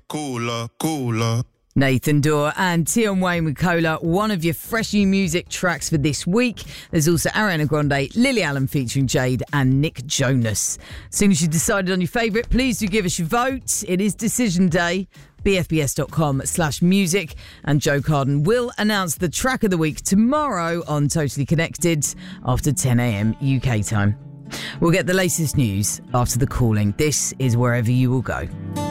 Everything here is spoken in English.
cooler. Nathan Dorr and Tion Wayne with Cola, one of your fresh new music tracks for this week. There's also Ariana Grande, Lily Allen featuring Jade and Nick Jonas. As soon as you've decided on your favourite, please do give us your vote. It is decision day. bfbs.com/music, and Joe Carden will announce the track of the week tomorrow on Totally Connected after 10 a.m. UK time. We'll get the latest news after the calling. This is Wherever You Will Go.